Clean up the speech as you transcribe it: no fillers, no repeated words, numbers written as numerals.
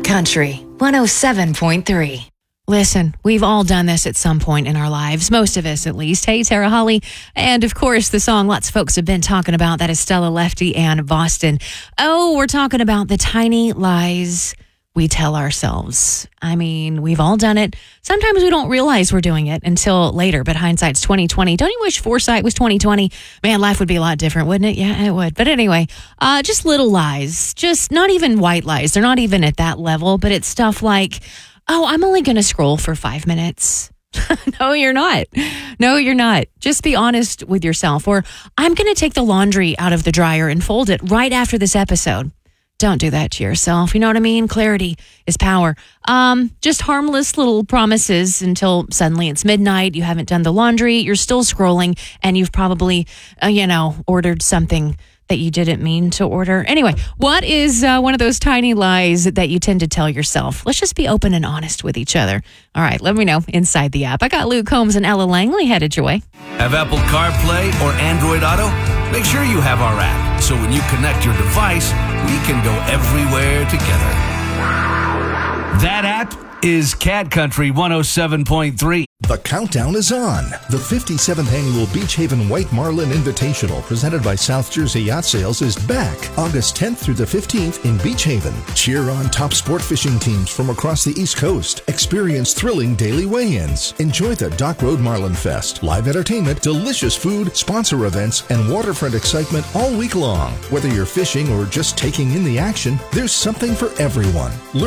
Country 107.3. Listen, we've all done this at some point in our lives, most of us at least. Hey, Tara Holly. And of course, the song lots of folks have been talking about, that is Stella Lefty and Boston. Oh, we're talking about the tiny lies we tell ourselves. I mean, we've all done it. Sometimes we don't realize we're doing it until later, but hindsight's 2020. Don't you wish foresight was 2020? Man, life would be a lot different, wouldn't it? Yeah, it would. But anyway, just little lies, just not even white lies. They're not even at that level, but it's stuff like, oh, I'm only going to scroll for 5 minutes. No, you're not. No, you're not. Just be honest with yourself. Or I'm going to take the laundry out of the dryer and fold it right after this episode. Don't do that to yourself. You know what I mean? Clarity is power. Just harmless little promises until suddenly it's midnight. You haven't done the laundry. You're still scrolling, and you've probably, ordered something that you didn't mean to order. Anyway, what is one of those tiny lies that you tend to tell yourself? Let's just be open and honest with each other. All right, let me know inside the app. I got Luke Combs and Ella Langley headed your way. Have Apple CarPlay or Android Auto? Make sure you have our app, so when you connect your device, we can go everywhere together. That app is Cat Country 107.3. The countdown is on. The 57th annual Beach Haven White Marlin Invitational, presented by South Jersey Yacht Sales, is back August 10th through the 15th in Beach Haven. Cheer on top sport fishing teams from across the East Coast. Experience thrilling daily weigh-ins. Enjoy the Dock Road Marlin Fest, live entertainment, delicious food, sponsor events, and waterfront excitement all week long. Whether you're fishing or just taking in the action, there's something for everyone. Learn